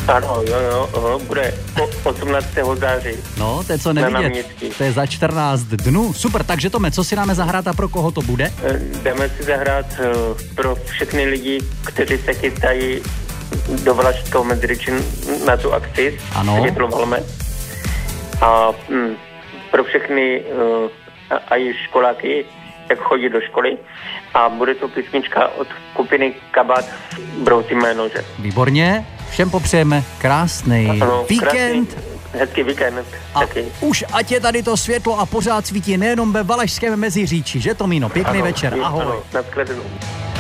Ano, jo, bude 18. září. No, to je co nevidět. To je za 14 dnů. Super, takže Tome, co si dáme zahrát a pro koho to bude? Jdeme si zahrát pro všechny lidi, kteří se chystají do Valašského Meziříčí na tu akci. Ano. A pro všechny a i školáky, jak chodí do školy. A bude to písnička od skupiny Kabát Brouci mé nože. Výborně, všem popřejeme krásný víkend. Hezký víkend. A taky. Už ať je tady to světlo a pořád svítí nejenom ve Valašském Meziříčí, že Tomíno? Pěkný večer, ahoj. Ano,